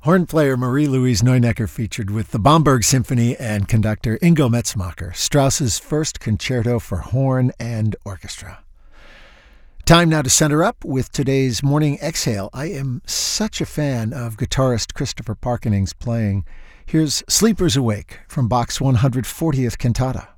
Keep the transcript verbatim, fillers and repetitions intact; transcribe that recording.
Horn player Marie-Louise Neunecker featured with the Bamberg Symphony and conductor Ingo Metzmacher, Strauss's first concerto for horn and orchestra. Time now to center up with today's Morning Exhale. I am such a fan of guitarist Christopher Parkening's playing. Here's Sleepers Awake from Bach's one hundred fortieth Cantata.